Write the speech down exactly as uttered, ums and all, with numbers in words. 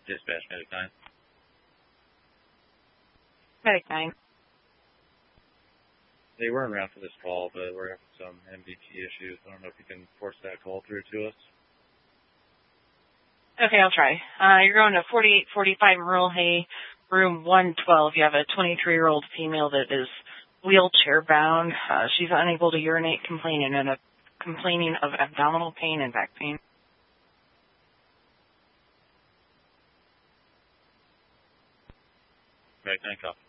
Dispatch, Medic nine. Medic nine. They weren't around for this call, but we're having some M D T issues. I don't know if you can force that call through to us. Okay, I'll try. Uh, you're going to forty-eight forty-five Rural Hay, room one twelve. You have a twenty-three-year-old female that is wheelchair bound. Uh, she's unable to urinate, complaining and a, complaining of abdominal pain and back pain. Right, nine copy.